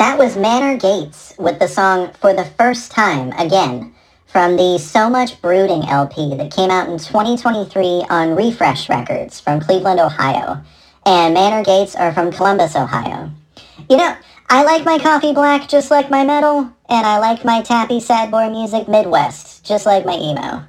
That was Manor Gates with the song For the First Time Again from the So Much Brooding LP that came out in 2023 on Refresh Records from Cleveland, Ohio. And Manor Gates are from Columbus, Ohio. You know, I like my coffee black just like my metal, and I like my tappy sad boy music Midwest just like my emo.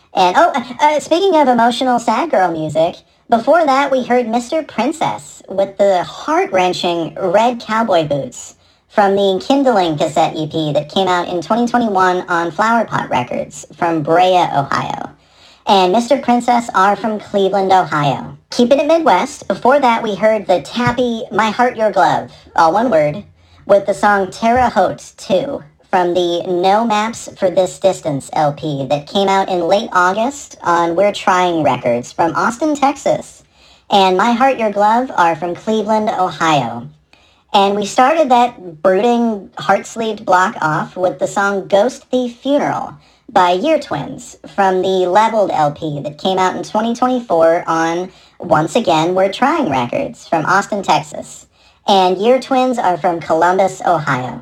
And speaking of emotional sad girl music, before that we heard Mr. Princess with the heart-wrenching Red Cowboy Boots from the Kindling cassette EP that came out in 2021 on Flowerpot Records from Brea, Ohio. And Mr. Princess are from Cleveland, Ohio. Keeping it Midwest, before that we heard the tappy My Heart Your Glove, all one word, with the song Terre Haute 2 from the No Maps for This Distance LP that came out in late August on We're Trying Records from Austin, Texas. And My Heart Your Glove are from Cleveland, Ohio. And we started that brooding, heart-sleeved block off with the song Ghost Thief Funeral by Year Twins from the Leveled LP that came out in 2024 on, once again, We're Trying Records from Austin, Texas. And Year Twins are from Columbus, Ohio.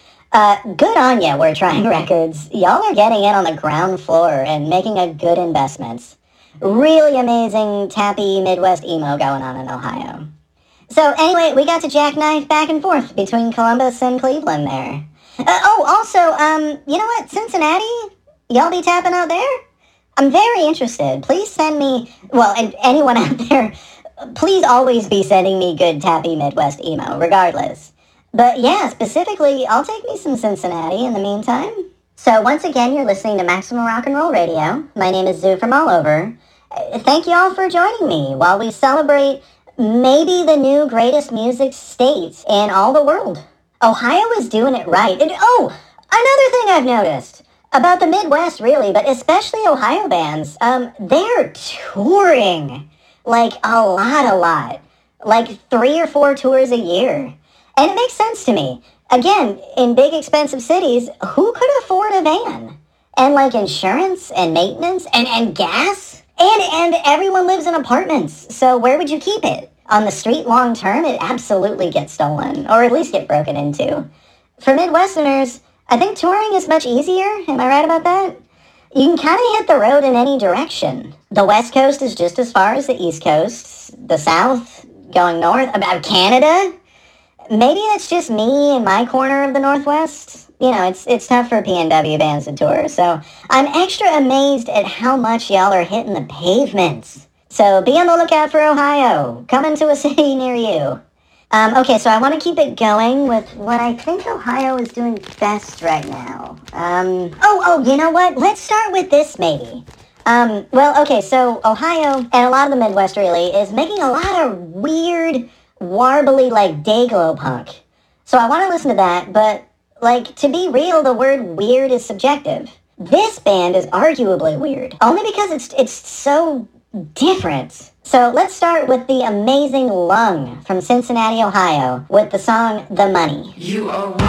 Good on ya, We're Trying Records. Y'all are getting in on the ground floor and making a good investment. Really amazing, tappy Midwest emo going on in Ohio. So anyway, we got to jackknife back and forth between Columbus and Cleveland there. Also, you know what? Cincinnati? Y'all be tapping out there? I'm very interested. Please send me, well, and anyone out there, please always be sending me good tappy Midwest emo, regardless. But yeah, specifically, I'll take me some Cincinnati in the meantime. So once again, you're listening to Maximum Rock and Roll Radio. My name is Zoo from All Over. Thank you all for joining me while we celebrate maybe the new greatest music state in all the world. Ohio is doing it right. And another thing I've noticed about the Midwest, really, but especially Ohio bands, they're touring. Like, a lot. Like 3 or 4 tours a year. And it makes sense to me. Again, in big, expensive cities, who could afford a van? And, like, insurance and maintenance and gas? And everyone lives in apartments, so where would you keep it? On the street long term, it absolutely gets stolen, or at least get broken into. For Midwesterners, I think touring is much easier. Am I right about that? You can kind of hit the road in any direction. The West Coast is just as far as the East Coast. The South, going north, about Canada. Maybe that's just me in my corner of the Northwest. You know, it's tough for PNW bands to tour, so I'm extra amazed at how much y'all are hitting the pavements. So be on the lookout for Ohio, coming to a city near you. Okay, so I want to keep it going with what I think Ohio is doing best right now. You know what? Let's start with this, maybe. So Ohio, and a lot of the Midwest really, is making a lot of weird, warbly, like, Dayglow punk. So I want to listen to that, but, like, to be real, the word weird is subjective. This band is arguably weird, only because it's so different. So let's start with the amazing Lung from Cincinnati, Ohio, with the song The Money. You are